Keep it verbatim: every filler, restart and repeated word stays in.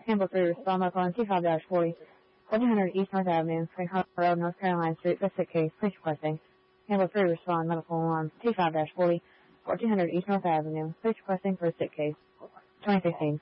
Campbell three, respond local on T five forty, fourteen hundred East North Avenue, Franklin Road, North Carolina Street, for sick case. Police requesting. Campbell three, respond medical on T five forty, fourteen hundred East North Avenue, police requesting for a sick case. twenty sixteen.